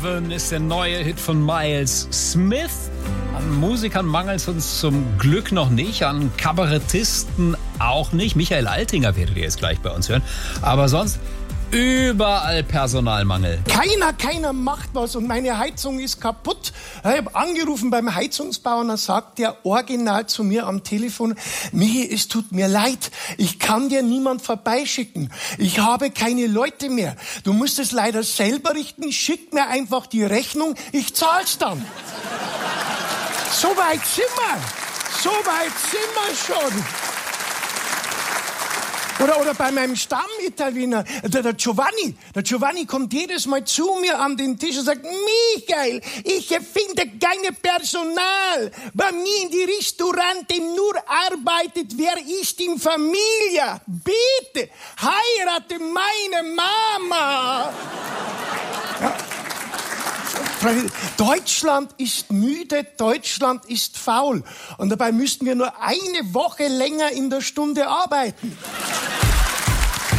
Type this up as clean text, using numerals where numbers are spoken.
Heaven ist der neue Hit von Miles Smith. An Musikern mangelt es uns zum Glück noch nicht, an Kabarettisten auch nicht. Michael Altinger werdet ihr jetzt gleich bei uns hören. Aber sonst überall Personalmangel. Keiner macht was und meine Heizung ist kaputt. Ich habe angerufen beim Heizungsbauer und dann sagt der original zu mir am Telefon: Michi, es tut mir leid, ich kann dir niemand vorbeischicken. Ich habe keine Leute mehr. Du musst es leider selber richten, schick mir einfach die Rechnung, ich zahl's dann. So weit sind wir schon. Oder bei meinem Stammitaliener, der Giovanni. Der Giovanni kommt jedes Mal zu mir an den Tisch und sagt: Michael, ich finde kein Personal. Bei mir in die Restaurante nur arbeitet, wer ist in Familie. Bitte, heirate meine Mama. Ja. Deutschland ist müde, Deutschland ist faul. Und dabei müssten wir nur eine Woche länger in der Stunde arbeiten.